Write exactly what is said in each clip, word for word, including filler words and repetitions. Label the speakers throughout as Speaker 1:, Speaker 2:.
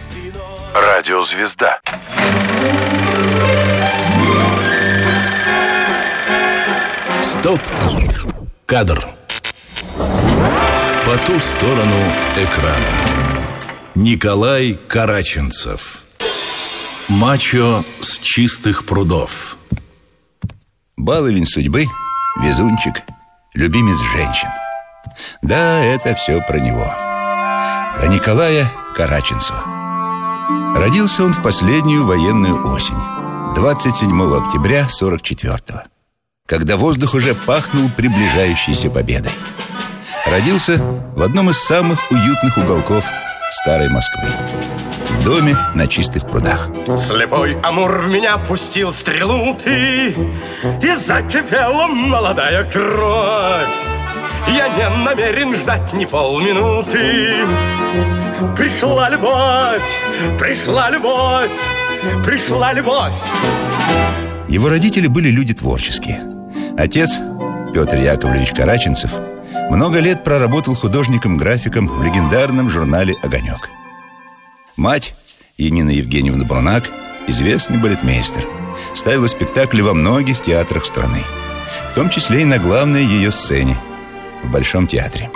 Speaker 1: Радиозвезда.
Speaker 2: Стоп! Кадр. По ту сторону экрана Николай Караченцев. Мачо с чистых прудов.
Speaker 3: Баловень судьбы, везунчик, любимец женщин. Да, это все про него. Про Николая Караченцева. Родился он в последнюю военную осень, двадцать седьмого октября сорок четвёртого, когда воздух уже пахнул приближающейся победой. Родился в одном из самых уютных уголков старой Москвы, в доме на Чистых прудах.
Speaker 4: Слепой Амур в меня пустил стрелу ты, и закипела молодая кровь. Я не намерен ждать ни полминуты. Пришла любовь, пришла любовь, пришла любовь.
Speaker 3: Его родители были люди творческие. Отец, Петр Яковлевич Караченцев, много лет проработал художником-графиком в легендарном журнале «Огонек». Мать, Янина Евгеньевна Брунак, известный балетмейстер, ставила спектакли во многих театрах страны, в том числе и на главной ее сцене в Большом театре.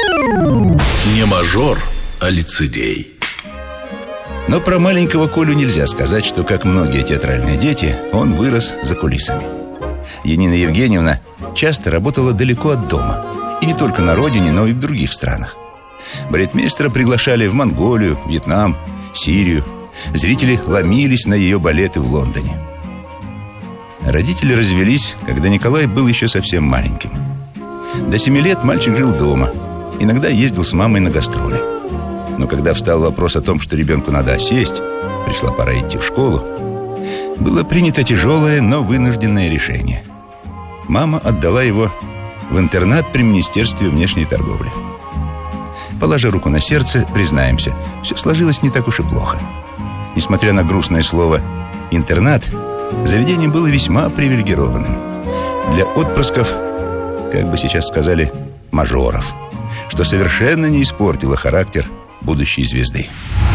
Speaker 2: Не мажор, а лицедей.
Speaker 3: Но про маленького Колю нельзя сказать, что, как многие театральные дети, он вырос за кулисами. Янина Евгеньевна часто работала далеко от дома, и не только на родине, но и в других странах. Балетмейстера приглашали в Монголию, Вьетнам, Сирию. Зрители ломились на ее балеты в Лондоне. Родители развелись, когда Николай был еще совсем маленьким. До семи лет мальчик жил дома, иногда ездил с мамой на гастроли. Но когда встал вопрос о том, что ребенку надо осесть, пришла пора идти в школу, было принято тяжелое, но вынужденное решение. Мама отдала его в интернат при Министерстве внешней торговли. Положа руку на сердце, признаемся, все сложилось не так уж и плохо. Несмотря на грустное слово «интернат», заведение было весьма привилегированным. Для отпрысков, как бы сейчас сказали, мажоров, что совершенно не испортило характер будущей звезды.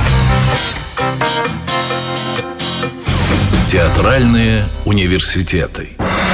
Speaker 2: Театральные университеты.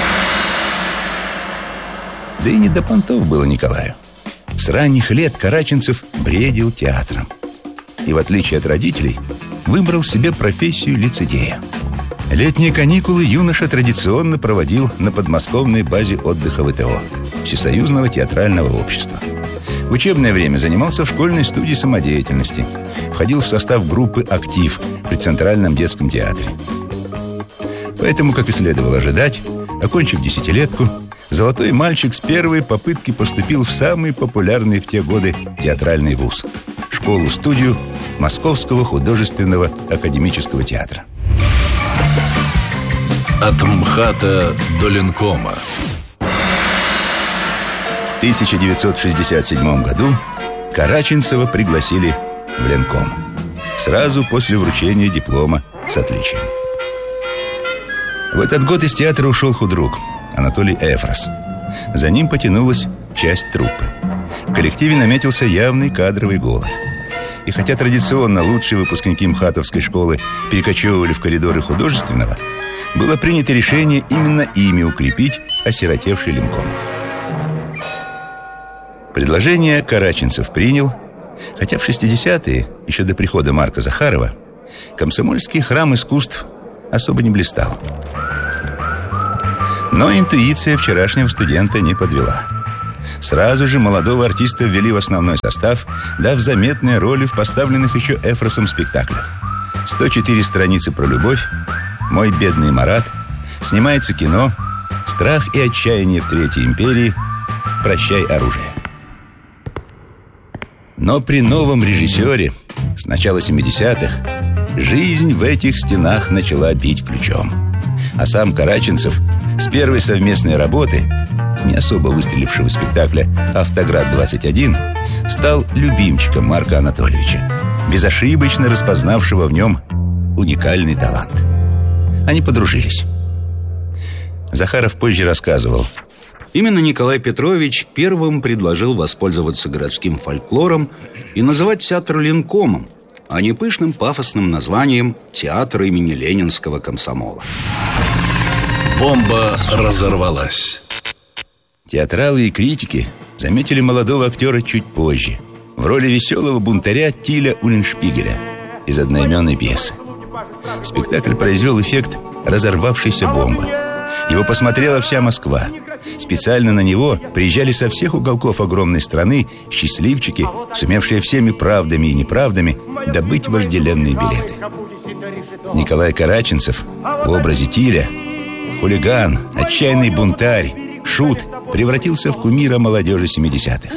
Speaker 3: Да и не до понтов было Николаю. С ранних лет Караченцев бредил театром и, в отличие от родителей, выбрал себе профессию лицедея. Летние каникулы юноша традиционно проводил на подмосковной базе отдыха ВТО, Всесоюзного театрального общества. В учебное время занимался в школьной студии самодеятельности, входил в состав группы «Актив» при Центральном детском театре. Поэтому, как и следовало ожидать, окончив десятилетку, золотой мальчик с первой попытки поступил в самый популярный в те годы театральный вуз – школу-студию Московского художественного академического театра.
Speaker 2: От МХАТа до Ленкома.
Speaker 3: В тысяча девятьсот шестьдесят седьмом году Караченцева пригласили в Ленком сразу после вручения диплома с отличием. В этот год из театра ушел худрук Анатолий Эфрос. За ним потянулась часть труппы. В коллективе наметился явный кадровый голод. И хотя традиционно лучшие выпускники МХАТовской школы перекочевывали в коридоры художественного, было принято решение именно ими укрепить осиротевший Ленком. Предложение Караченцев принял, хотя в шестидесятые, еще до прихода Марка Захарова, комсомольский храм искусств особо не блистал. Но интуиция вчерашнего студента не подвела. Сразу же молодого артиста ввели в основной состав, дав заметные роли в поставленных еще Эфросом спектаклях. сто четыре страницы про любовь, «Мой бедный Марат», снимается кино, «Страх и отчаяние в Третьей империи», «Прощай, оружие». Но при новом режиссере с начала семидесятых жизнь в этих стенах начала бить ключом. А сам Караченцев с первой совместной работы, не особо выстрелившего спектакля «Автоград-двадцать один», стал любимчиком Марка Анатольевича, безошибочно распознавшего в нем уникальный талант. Они подружились. Захаров позже рассказывал:
Speaker 5: именно Николай Петрович первым предложил воспользоваться городским фольклором и называть театр Ленкомом, а не пышным пафосным названием «Театр имени Ленинского комсомола».
Speaker 2: Бомба разорвалась.
Speaker 3: Театралы и критики заметили молодого актера чуть позже в роли веселого бунтаря Тиля Уллиншпигеля из одноименной пьесы. Спектакль произвел эффект разорвавшейся бомбы. Его посмотрела вся Москва. Специально на него приезжали со всех уголков огромной страны счастливчики, сумевшие всеми правдами и неправдами добыть вожделенные билеты. Николай Караченцев в образе Тиля, хулиган, отчаянный бунтарь, шут, превратился в кумира молодежи семидесятых.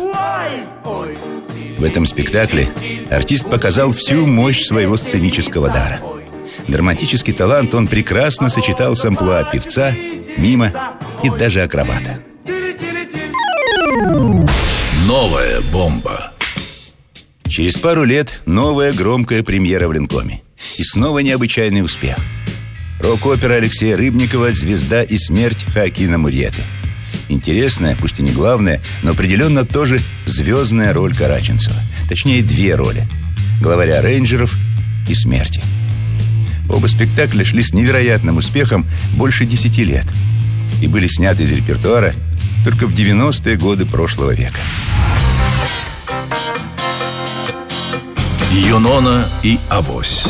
Speaker 3: В этом спектакле артист показал всю мощь своего сценического дара. Драматический талант он прекрасно сочетал с амплуа певца, мима и даже акробата.
Speaker 2: Новая бомба.
Speaker 3: Через пару лет новая громкая премьера в Ленкоме. И снова необычайный успех. Рок-опера Алексея Рыбникова «Звезда и смерть» Хоакина Мурьеты. Интересная, пусть и не главная, но определенно тоже звездная роль Караченцева. Точнее, две роли: главаря рейнджеров и смерти. Оба спектакля шли с невероятным успехом больше десяти лет и были сняты из репертуара только в девяностые годы прошлого века.
Speaker 2: Юнона и Авось.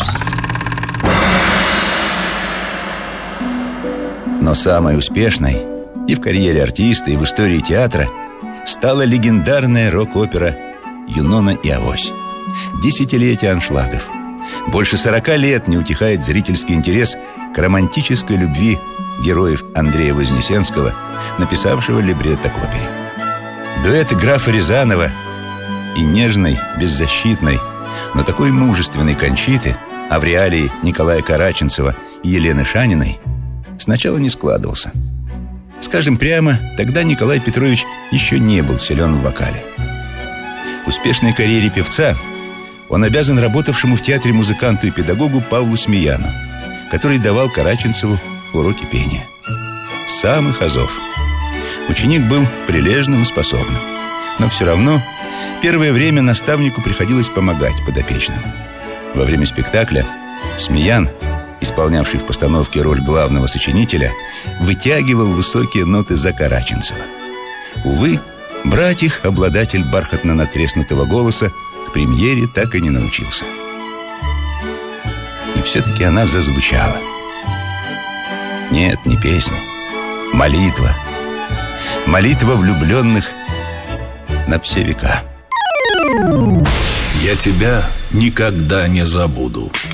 Speaker 3: Но самой успешной и в карьере артиста, и в истории театра стала легендарная рок-опера «Юнона и Авось». Десятилетие аншлагов. Больше сорока лет не утихает зрительский интерес к романтической любви героев Андрея Вознесенского, написавшего либретто к опере. Дуэт графа Рязанова и нежной, беззащитной, но такой мужественной Кончиты, а в реалии Николая Караченцева и Елены Шаниной, сначала не складывался. Скажем прямо, тогда Николай Петрович еще не был силен в вокале. Успешной карьере певца он обязан работавшему в театре музыканту и педагогу Павлу Смеяну, который давал Караченцеву уроки пения. С самых азов. Ученик был прилежным и способным, но все равно первое время наставнику приходилось помогать подопечным. Во время спектакля Смеян, исполнявший в постановке роль главного сочинителя, вытягивал высокие ноты за Караченцева. Увы, брать их обладатель бархатно-натреснутого голоса к премьере так и не научился. И все-таки она зазвучала. Нет, не песня, молитва. Молитва влюбленных на все века.
Speaker 2: Я тебя никогда не забуду.